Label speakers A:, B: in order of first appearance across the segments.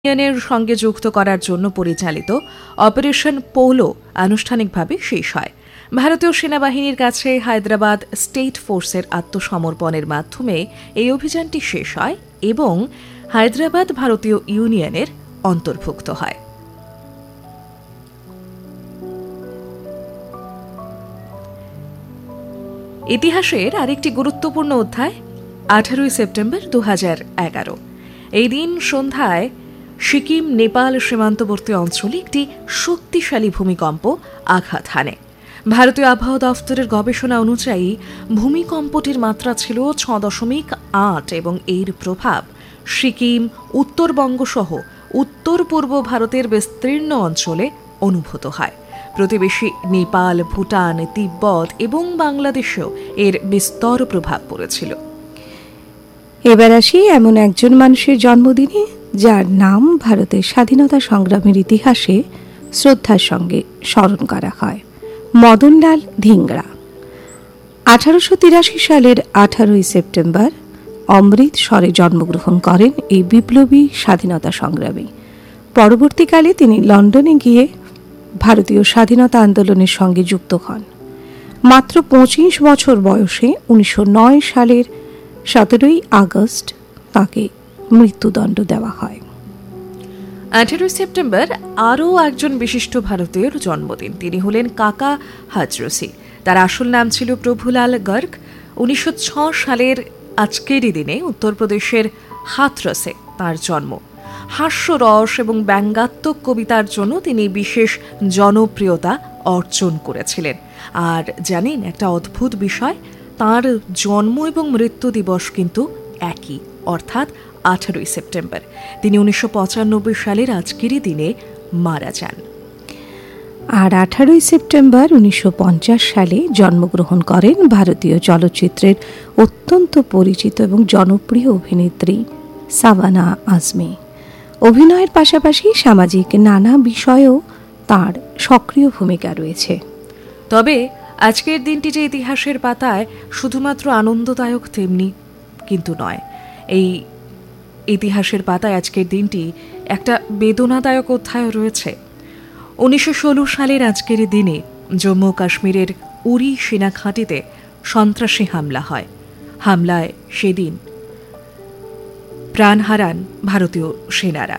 A: ইউনিয়নের সঙ্গে যুক্ত করার জন্য পরিচালিত অপারেশন পোলো আনুষ্ঠানিকভাবে শেষ হয়। ভারতীয় সেনাবাহিনীর কাছে হায়দ্রাবাদ স্টেট ফোর্সের আত্মসমর্পণের মাধ্যমে এই অভিযানটি শেষ হয় এবং হায়দ্রাবাদ ভারতীয় ইউনিয়নের অন্তর্ভুক্ত হয়। ইতিহাসের আরেকটি গুরুত্বপূর্ণ অধ্যায় 18 সেপ্টেম্বর 2011। এই দিন সন্ধ্যায় সিকিম নেপাল সীমান্তবর্তী অঞ্চলে একটি শক্তিশালী ভূমিকম্প আঘাত হানে। ভারতীয় আবহাওয়া দফতরের গবেষণা অনুযায়ী ভূমিকম্পটির মাত্রা ছিল 6.8 এবং এর প্রভাব সিকিম, উত্তরবঙ্গ সহ উত্তর পূর্ব ভারতের বিস্তীর্ণ অঞ্চলে অনুভূত হয়। প্রতিবেশী নেপাল, ভুটান, তিব্বত এবং বাংলাদেশেও এর বিস্তর প্রভাব পড়েছিল।
B: এবার আসি এমন একজন মানুষের জন্মদিনে যার নাম ভারতের স্বাধীনতা সংগ্রামের ইতিহাসে শ্রদ্ধার সঙ্গে স্মরণ করা হয়, মদনলাল ধিংরা। 1883 সালের 18 সেপ্টেম্বর অমৃতসরে জন্মগ্রহণ করেন এই বিপ্লবী স্বাধীনতা সংগ্রামী। পরবর্তীকালে তিনি লন্ডনে গিয়ে ভারতীয় স্বাধীনতা আন্দোলনের সঙ্গে যুক্ত হন। মাত্র 25 বছর বয়সে 1909 সালের 17 আগস্ট তাকে মৃত্যুদণ্ড দেওয়া হয়।
A: 18 সেপ্টেম্বর আরও একজন বিশিষ্ট ভারতীয়র জন্মদিন। তিনি হলেন কাকা হাজরসি। তার আসল নাম ছিল প্রভুলাল গর্গ। 1906 সালের আজকেরই দিনে উত্তরপ্রদেশের হাথরসে তার জন্ম। হাস্যরস এবং ব্যঙ্গাত্মক কবিতার জন্য তিনি বিশেষ জনপ্রিয়তা অর্জন করেছিলেন। আর জানেন একটা অদ্ভুত বিষয়, তার জন্ম এবং মৃত্যু দিবস কিন্তু একই, অর্থাৎ 18 সেপ্টেম্বর। তিনি 1995 সালের আজকেরই দিনে মারা যান।
B: আর 18 সেপ্টেম্বর 1950 সালে জন্মগ্রহণ করেন ভারতীয় চলচ্চিত্রের অত্যন্ত পরিচিত এবং জনপ্রিয় অভিনেত্রী সাভানা আজমি। অভিনয়ের পাশাপাশি সামাজিক নানা বিষয়েও তার সক্রিয় ভূমিকা রয়েছে।
A: তবে আজকের দিনটি যে ইতিহাসের পাতায় শুধুমাত্র আনন্দদায়ক তেমনি কিন্তু নয়। এই ইতিহাসের পাতায় আজকের দিনটি একটা বেদনাদায়ক অধ্যায় রয়েছে। 1916 সালের আজকের দিনে জম্মু কাশ্মীরের উরি সেনা ঘাঁটিতে সন্ত্রাসী হামলা হয়। হামলায় সেদিন প্রাণ হারান ভারতীয় সেনারা।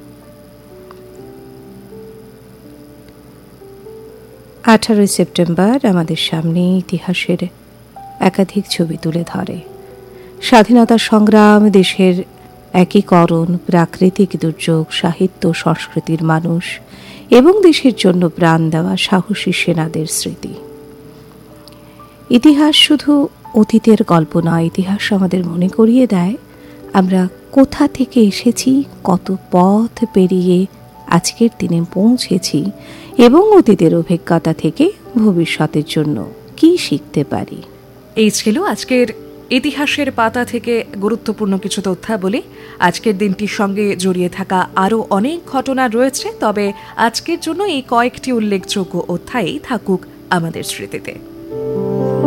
B: 18 সেপ্টেম্বর আমাদের সামনে ইতিহাসের একাধিক ছবি তুলে ধরে। স্বাধীনতা সংগ্রাম, দেশের একীকরণ, প্রাকৃতিক দুর্যোগ, সাহিত্য, সংস্কৃতির মানুষ এবং দেশের জন্য প্রাণ দেওয়া সাহসী সেনাদের স্মৃতি। ইতিহাস শুধু অতীতের গল্প নয়, ইতিহাস আমাদের মনে করিয়ে দেয় আমরা কোথা থেকে এসেছি, কত পথ পেরিয়ে আজকের দিনে পৌঁছেছি এবং অতীতের অভিজ্ঞতা থেকে ভবিষ্যতের জন্য কি শিখতে পারি।
A: এই ছিল আজকের ইতিহাসের পাতা থেকে গুরুত্বপূর্ণ কিছু তথ্যাবলী। আজকের দিনটির সঙ্গে জড়িয়ে থাকা আরও অনেক ঘটনা রয়েছে, তবে আজকের জন্য এই কয়েকটি উল্লেখযোগ্য অধ্যায়ই থাকুক আমাদের স্মৃতিতে।